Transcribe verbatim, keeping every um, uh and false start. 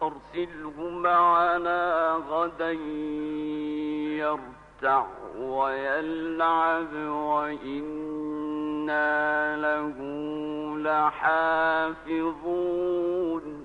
أرسله معنا غدا يرتع ويلعب وإنا له لحافظون